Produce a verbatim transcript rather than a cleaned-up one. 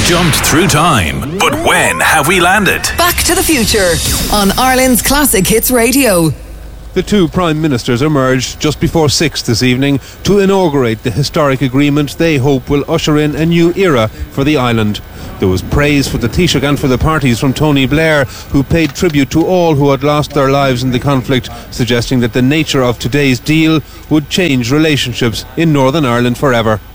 jumped through time, but when have we landed? Back to the Future on Ireland's Classic Hits Radio. The two Prime Ministers emerged just before six this evening to inaugurate the historic agreement they hope will usher in a new era for the island. There was praise for the Taoiseach and for the parties from Tony Blair, who paid tribute to all who had lost their lives in the conflict, suggesting that the nature of today's deal would change relationships in Northern Ireland forever.